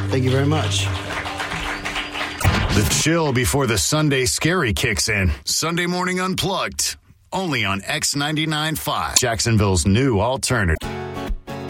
Thank you very much. The chill before the Sunday scary kicks in. Sunday Morning Unplugged. Only on X99.5, Jacksonville's new alternative.